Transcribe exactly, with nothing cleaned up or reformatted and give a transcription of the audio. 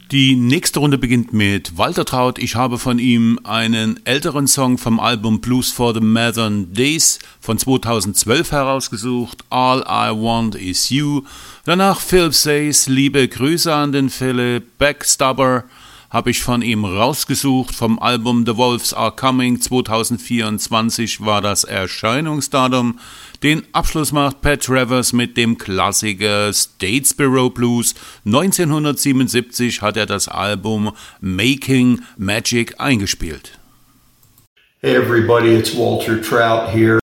Die nächste Runde beginnt mit Walter Traut. Ich habe von ihm einen älteren Song vom Album Blues for the Modern Days von zweitausendzwölf herausgesucht. All I Want Is You. Danach Phil Says, liebe Grüße an den Philipp. Backstabber habe ich von ihm rausgesucht. Vom Album The Wolves Are Coming zweitausendvierundzwanzig war das Erscheinungsdatum. Den Abschluss macht Pat Travers mit dem Klassiker Statesboro Blues. neunzehnhundertsiebenundsiebzig hat er das Album Making Magic eingespielt. Hey everybody, it's Walter Trout here.